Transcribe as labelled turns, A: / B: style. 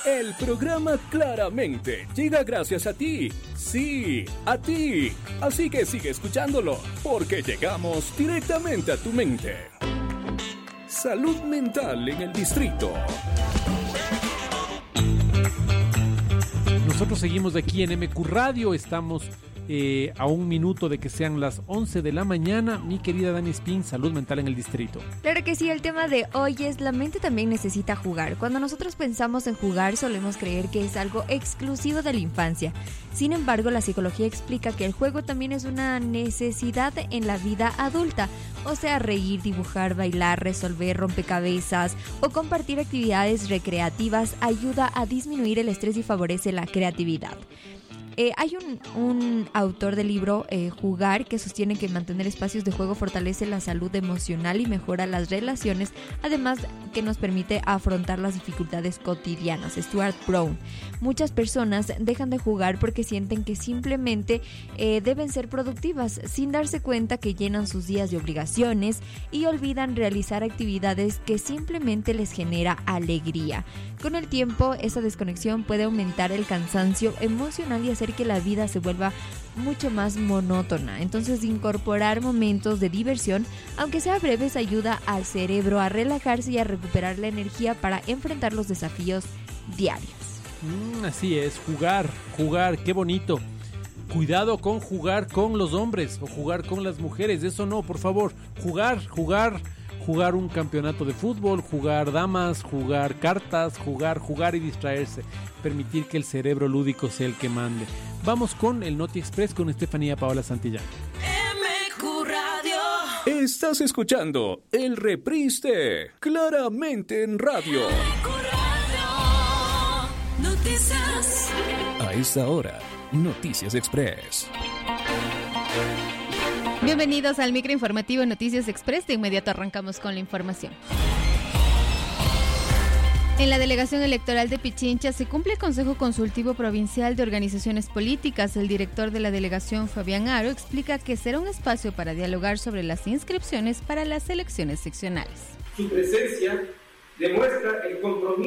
A: El programa Claramente llega gracias a ti. Sí, a ti. Así que sigue escuchándolo, porque llegamos directamente a tu mente. Salud mental en el distrito.
B: Nosotros seguimos aquí en MQ Radio, estamos a un minuto de que sean las 11 de la mañana. Mi querida Dani Spin, salud mental en el distrito.
C: Claro que sí, el tema de hoy es la mente también necesita jugar. Cuando nosotros pensamos en jugar solemos creer que es algo exclusivo de la infancia. Sin embargo, la psicología explica que el juego también es una necesidad en la vida adulta. O sea, reír, dibujar, bailar, resolver rompecabezas o compartir actividades recreativas ayuda a disminuir el estrés y favorece la creatividad. Hay un autor del libro Jugar que sostiene que mantener espacios de juego fortalece la salud emocional y mejora las relaciones, además que nos permite afrontar las dificultades cotidianas. Stuart Brown. Muchas personas dejan de jugar porque sienten que simplemente deben ser productivas, sin darse cuenta que llenan sus días de obligaciones y olvidan realizar actividades que simplemente les genera alegría. Con el tiempo, esa desconexión puede aumentar el cansancio emocional y hacer que la vida se vuelva mucho más monótona. Entonces, incorporar momentos de diversión, aunque sea breves, ayuda al cerebro a relajarse y a recuperar la energía para enfrentar los desafíos diarios.
B: Así es, jugar, qué bonito. Cuidado con jugar con los hombres o jugar con las mujeres, eso no, por favor. Jugar un campeonato de fútbol, jugar damas, jugar cartas, jugar y distraerse. Permitir que el cerebro lúdico sea el que mande. Vamos con el Noti Express con Estefanía Paola Santillán.
D: MQ Radio.
A: Estás escuchando el reprise de Claramente en Radio.
D: MQ Radio. Noticias.
A: A esta hora, Noticias Express.
E: Bienvenidos al microinformativo Noticias Express. De inmediato arrancamos con la información. En la delegación electoral de Pichincha se cumple el Consejo Consultivo Provincial de Organizaciones Políticas. El director de la delegación, Fabián Aro, explica que será un espacio para dialogar sobre las inscripciones para las elecciones seccionales.
F: Su presencia demuestra el compromiso